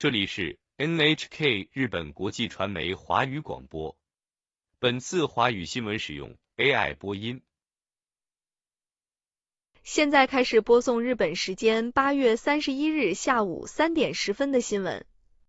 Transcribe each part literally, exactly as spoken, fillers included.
这里是 N H K 日本国际传媒华语广播。本次华语新闻使用 A I 播音。 现在开始播送日本时间八月三十一日下午三点十分的新闻。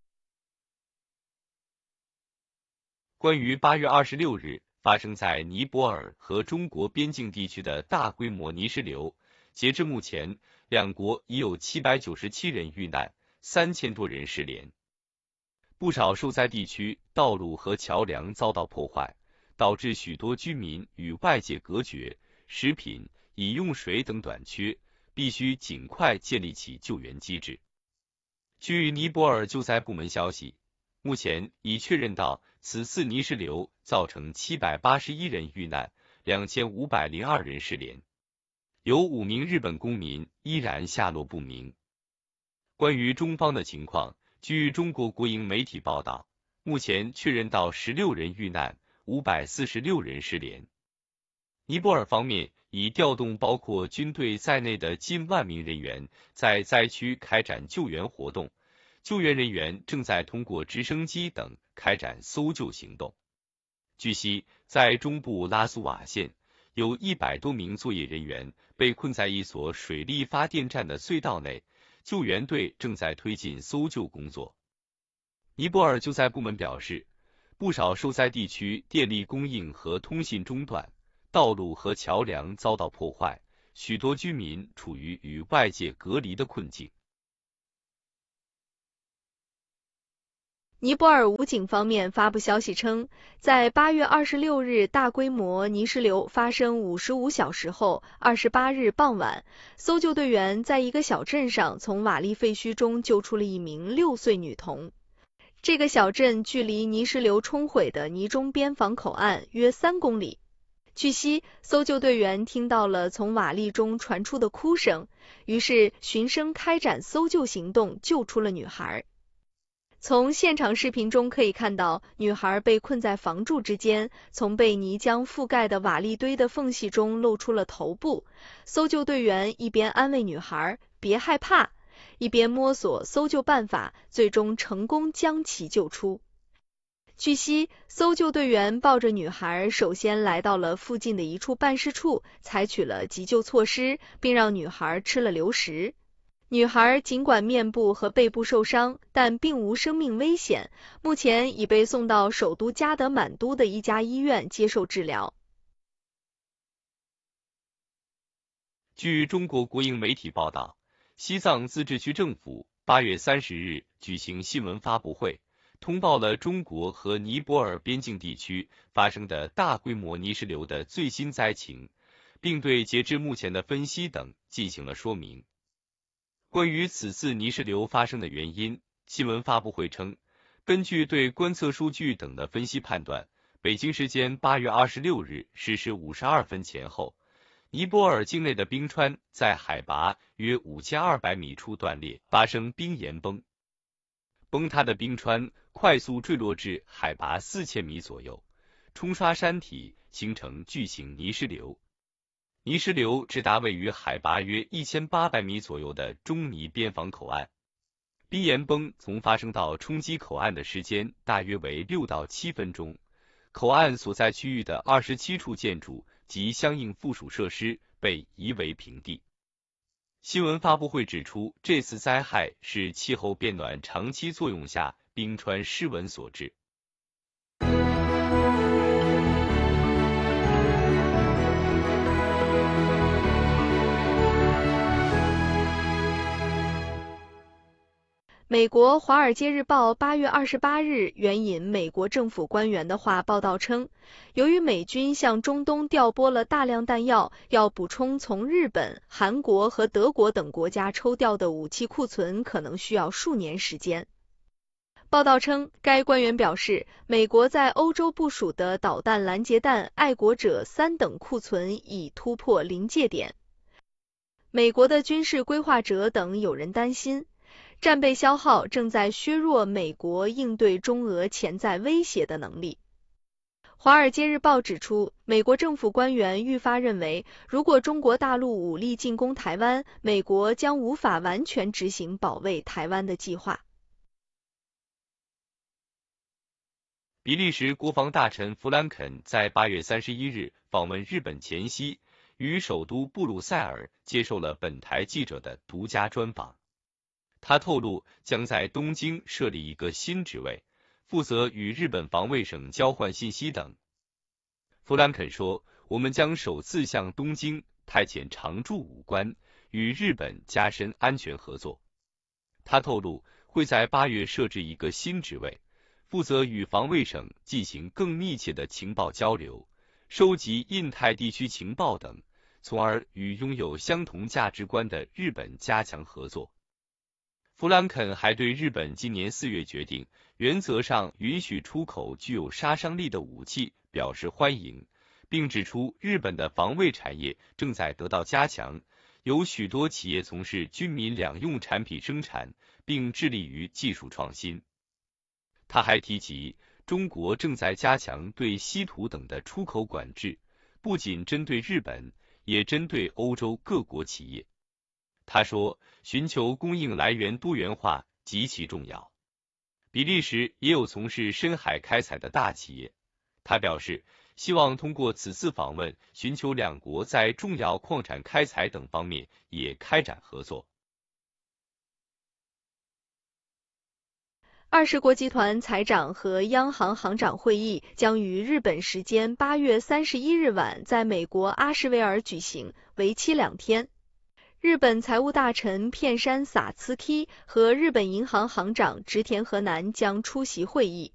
关于八月二十六日发生在尼泊尔和中国边境地区的大规模泥石流，截至目前，两国已有七百九十七人遇难，三千多人失联。不少受灾地区道路和桥梁遭到破坏，导致许多居民与外界隔绝，食品、饮用水等短缺，必须尽快建立起救援机制。据尼泊尔救灾部门消息，目前已确认到此次泥石流造成七百八十一人遇难，两千五百零二人失联，有五名日本公民依然下落不明。关于中方的情况，据中国国营媒体报道，目前确认到十六人遇难，五百四十六人失联。尼泊尔方面已调动包括军队在内的近万名人员在灾区开展救援活动，救援人员正在通过直升机等开展搜救行动。据悉，在中部拉苏瓦县，有一百多名作业人员被困在一所水力发电站的隧道内，救援队正在推进搜救工作。尼泊尔救灾部门表示，不少受灾地区电力供应和通信中断，道路和桥梁遭到破坏，许多居民处于与外界隔离的困境。 尼泊尔武警方面发布消息称，在八月二十六日大规模泥石流发生五十五小时后，二十八日傍晚，搜救队员在一个小镇上从瓦砾废墟中救出了一名六岁女童。这个小镇距离泥石流冲毁的尼中边防口岸约三公里。据悉，搜救队员听到了从瓦砾中传出的哭声，于是循声开展搜救行动，救出了女孩。从现场视频中可以看到，女孩被困在房柱之间，从被泥浆覆盖的瓦砾堆的缝隙中露出了头部。搜救队员一边安慰女孩别害怕，一边摸索搜救办法，最终成功将其救出。据悉，搜救队员抱着女孩首先来到了附近的一处办事处，采取了急救措施，并让女孩吃了流食。女孩尽管面部和背部受伤，但并无生命危险，目前已被送到首都加德满都的一家医院接受治疗。 据中国国营媒体报道，西藏自治区政府八月三十日举行新闻发布会，通报了中国和尼泊尔边境地区发生的大规模泥石流的最新灾情，并对截至目前的分析等进行了说明。关于此次泥石流发生的原因，新闻发布会称，根据对观测数据等的分析判断，北京时间八月二十六日十时五十二分前后，尼泊尔境内的冰川在海拔约五千二百米处断裂，发生冰岩崩。崩塌的冰川快速坠落至海拔四千米左右，冲刷山体，形成巨型泥石流。泥石流直达位于海拔约一千八百米左右的中尼边防口岸。冰岩崩从发生到冲击口岸的时间大约为六到七分钟。口岸所在区域的二十七处建筑及相应附属设施被夷为平地。新闻发布会指出，这次灾害是气候变暖长期作用下冰川失稳所致。 美国《华尔街日报》八月二十八日援引美国政府官员的话报道称，由于美军向中东调拨了大量弹药，要补充从日本、韩国和德国等国家抽调的武器库存可能需要数年时间。报道称，该官员表示，美国在欧洲部署的导弹拦截弹爱国者三等库存已突破临界点。美国的军事规划者等有人担心，战备消耗正在削弱美国应对中俄潜在威胁的能力。华尔街日报指出，美国政府官员愈发认为，如果中国大陆武力进攻台湾，美国将无法完全执行保卫台湾的计划。 比利时国防大臣弗兰肯在八月三十一日访问日本前夕，于首都布鲁塞尔接受了本台记者的独家专访。他透露将在东京设立一个新职位，负责与日本防卫省交换信息等。弗兰肯说，我们将首次向东京派遣常驻武官，与日本加深安全合作。他透露会在八月设置一个新职位，负责与防卫省进行更密切的情报交流，收集印太地区情报等，从而与拥有相同价值观的日本加强合作。弗兰肯还对日本今年四月决定原则上允许出口具有杀伤力的武器表示欢迎，并指出日本的防卫产业正在得到加强，有许多企业从事军民两用产品生产，并致力于技术创新。他还提及，中国正在加强对稀土等的出口管制，不仅针对日本，也针对欧洲各国企业。他说，寻求供应来源多元化极其重要。比利时也有从事深海开采的大企业。他表示，希望通过此次访问，寻求两国在重要矿产开采等方面也开展合作。 二十国集团财长和央行行长会议将于日本时间八月三十一日晚在美国阿什维尔举行，为期两天。日本财务大臣片山萨茨基和日本银行行长植田和男将出席会议。